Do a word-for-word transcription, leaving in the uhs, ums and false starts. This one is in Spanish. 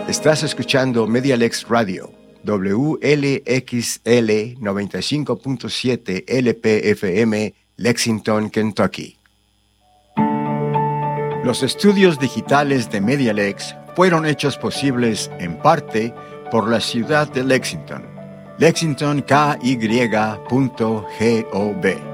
Estás escuchando Medialex Radio, W L X L noventa y cinco punto siete L P F M, Lexington, Kentucky. Los estudios digitales de Medialex fueron hechos posibles en parte por la ciudad de Lexington. Lexington K Y punto gov.